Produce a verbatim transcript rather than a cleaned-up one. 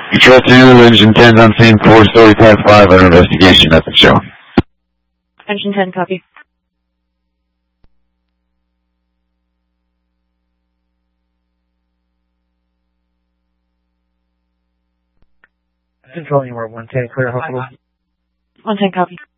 Control two, engine ten on scene, four-story type five under investigation at the show. Engine ten, copy. Control anywhere, one ten, clear hospital. one ten, copy.